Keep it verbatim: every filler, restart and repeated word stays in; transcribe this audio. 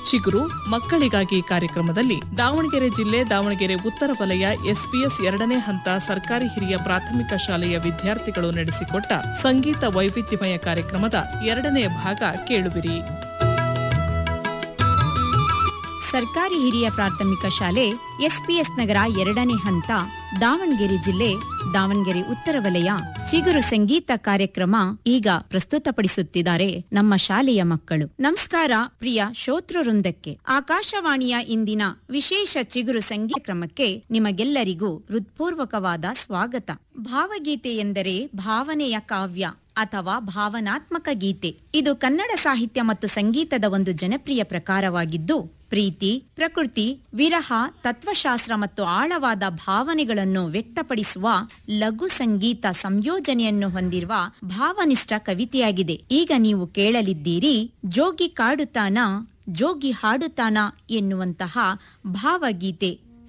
ಚಿಗುರು ಮಕ್ಕಳಿಗಾಗಿ ಕಾರ್ಯಕ್ರಮದಲ್ಲಿ ದಾವಣಗೆರೆ ಜಿಲ್ಲೆ ದಾವಣಗೆರೆ ಉತ್ತರ ವಲಯ ಎಸ್ಪಿಎಸ್ ಎರಡನೇ ಹಂತ ಸರ್ಕಾರಿ ಹಿರಿಯ ಪ್ರಾಥಮಿಕ ಶಾಲೆಯ ವಿದ್ಯಾರ್ಥಿಗಳು ನಡೆಸಿಕೊಟ್ಟ ಸಂಗೀತ ವೈವಿಧ್ಯಮಯ ಕಾರ್ಯಕ್ರಮದ ಎರಡನೇ ಭಾಗ ಕೇಳುವಿರಿ. ಸರ್ಕಾರಿ ಹಿರಿಯ ಪ್ರಾಥಮಿಕ ಶಾಲೆ ಎಸ್ಪಿಎಸ್ ನಗರ ಎರಡನೇ ಹಂತ ದಾವಣಗೆರೆ ಜಿಲ್ಲೆ ದಾವಣಗೆರೆ ಉತ್ತರ ವಲಯ ಚಿಗುರು ಸಂಗೀತ ಕಾರ್ಯಕ್ರಮ ಈಗ ಪ್ರಸ್ತುತಪಡಿಸುತ್ತಿದ್ದಾರೆ ನಮ್ಮ ಶಾಲೆಯ ಮಕ್ಕಳು. ನಮಸ್ಕಾರ ಪ್ರಿಯ ಶ್ರೋತೃವೃಂದಕ್ಕೆ. ಆಕಾಶವಾಣಿಯ ಇಂದಿನ ವಿಶೇಷ ಚಿಗುರು ಸಂಗೀತ ಕ್ರಮಕ್ಕೆ ನಿಮಗೆಲ್ಲರಿಗೂ ಹೃತ್ಪೂರ್ವಕವಾದ ಸ್ವಾಗತ. ಭಾವಗೀತೆ ಎಂದರೆ ಭಾವನೆಯ ಕಾವ್ಯ ಅಥವಾ ಭಾವನಾತ್ಮಕ ಗೀತೆ. ಇದು ಕನ್ನಡ ಸಾಹಿತ್ಯ ಮತ್ತು ಸಂಗೀತದ ಒಂದು ಜನಪ್ರಿಯ ಪ್ರಕಾರವಾಗಿದ್ದು, ಪ್ರೀತಿ, ಪ್ರಕೃತಿ, ವಿರಹ, ತತ್ವಶಾಸ್ತ್ರ ಮತ್ತು ಆಳವಾದ ಭಾವನೆಗಳನ್ನು ವ್ಯಕ್ತಪಡಿಸುವ ಲಘು ಸಂಗೀತ ಸಂಯೋಜನೆಯನ್ನು ಹೊಂದಿರುವ ಭಾವನಿಷ್ಠ ಕವಿತೆಯಾಗಿದೆ. ಈಗ ನೀವು ಕೇಳಲಿದ್ದೀರಿ ಜೋಗಿ ಕಾಡುತ್ತಾನ ಜೋಗಿ ಹಾಡುತ್ತಾನ ಎನ್ನುವಂತಹ ಭಾವಗೀತೆ